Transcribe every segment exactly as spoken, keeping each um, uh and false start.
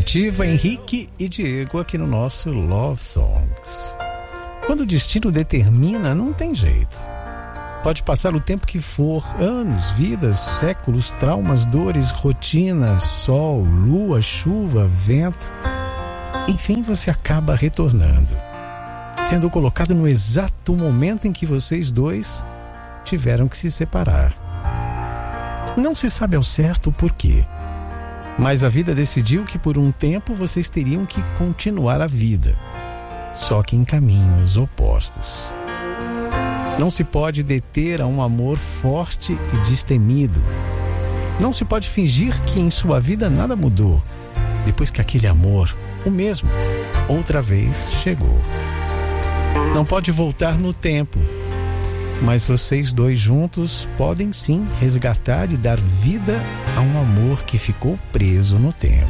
Nativa, Henrique e Diego aqui no nosso Love Songs. Quando o destino determina, não tem jeito. Pode passar o tempo que for, anos, vidas, séculos, traumas, dores, rotina, sol, lua, chuva, vento. Enfim, você acaba retornando, sendo colocado no exato momento em que vocês dois tiveram que se separar. Não se sabe ao certo o porquê, mas a vida decidiu que por um tempo vocês teriam que continuar a vida, só que em caminhos opostos. Não se pode deter a um amor forte e destemido. Não se pode fingir que em sua vida nada mudou, depois que aquele amor, o mesmo, outra vez chegou. Não pode voltar no tempo, mas vocês dois juntos podem sim resgatar e dar vida a um amor que ficou preso no tempo.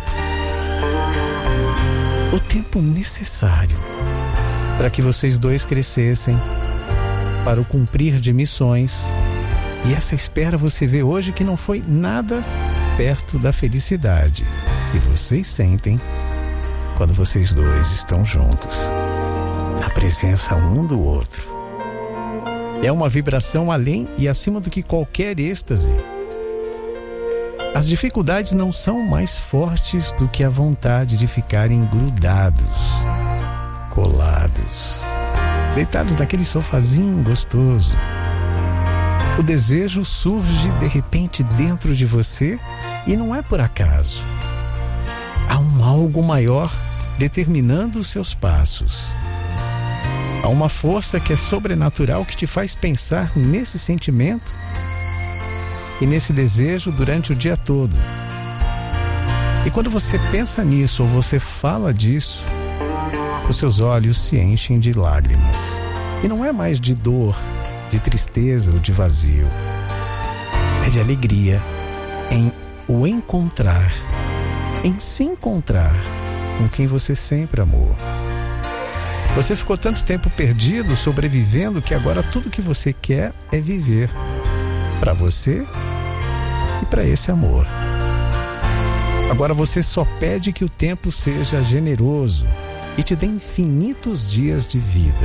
O tempo necessário para que vocês dois crescessem, para o cumprir de missões. E essa espera você vê hoje que não foi nada perto da felicidade que vocês sentem quando vocês dois estão juntos, na presença um do outro. É uma vibração além e acima do que qualquer êxtase. As dificuldades não são mais fortes do que a vontade de ficarem grudados, colados, deitados naquele sofazinho gostoso. O desejo surge de repente dentro de você e não é por acaso. Há um algo maior determinando os seus passos. Há uma força que é sobrenatural que te faz pensar nesse sentimento e nesse desejo durante o dia todo. E quando você pensa nisso ou você fala disso, os seus olhos se enchem de lágrimas. E não é mais de dor, de tristeza ou de vazio. É de alegria em o encontrar, em se encontrar com quem você sempre amou. Você ficou tanto tempo perdido, sobrevivendo, que agora tudo que você quer é viver para você e para esse amor. Agora você só pede que o tempo seja generoso e te dê infinitos dias de vida.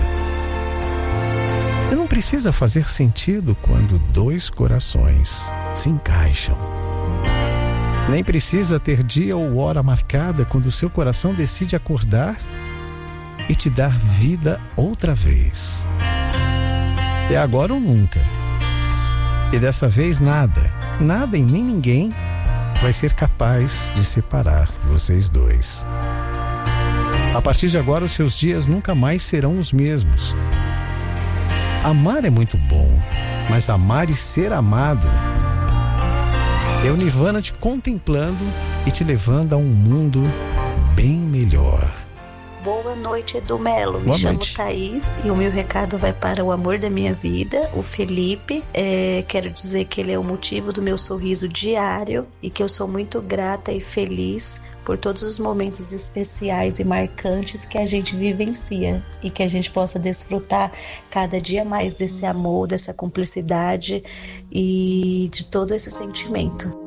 E não precisa fazer sentido quando dois corações se encaixam. Nem precisa ter dia ou hora marcada quando o seu coração decide acordar e te dar vida outra vez. É agora ou nunca. E dessa vez nada, nada e nem ninguém vai ser capaz de separar vocês dois. A partir de agora, os seus dias nunca mais serão os mesmos. Amar é muito bom, mas amar e ser amado é o Nirvana te contemplando e te levando a um mundo bem melhor. Boa noite, Edu Melo. Me Boa chamo noite. Thaís e o meu recado vai para o amor da minha vida, o Felipe. É, quero dizer que ele é o motivo do meu sorriso diário e que eu sou muito grata e feliz por todos os momentos especiais e marcantes que a gente vivencia e que a gente possa desfrutar cada dia mais desse amor, dessa cumplicidade e de todo esse sentimento.